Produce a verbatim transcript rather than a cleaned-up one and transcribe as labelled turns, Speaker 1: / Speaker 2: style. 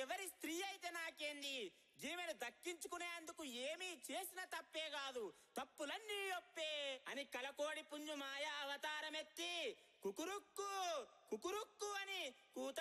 Speaker 1: ఎవరి స్త్రీ అయితే నాకేంది, జీవెను దక్కించుకునేందుకు ఏమీ చేసిన తప్పే కాదు, తప్పులన్నీ ఒప్పే అని కలకోడి పుంజు మాయా అవతారమెత్తి కుకురుక్కు కుకురుక్కు అని కూత